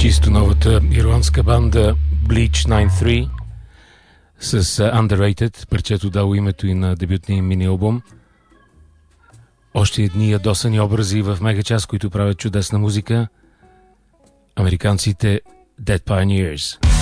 Чисто новата ирландска банда Bleach 93 с Underrated, парчето дало името и на дебютния им мини-албум. Още едни ядосани образи в мегачас, които правят чудесна музика. Американците Dead Pioneers.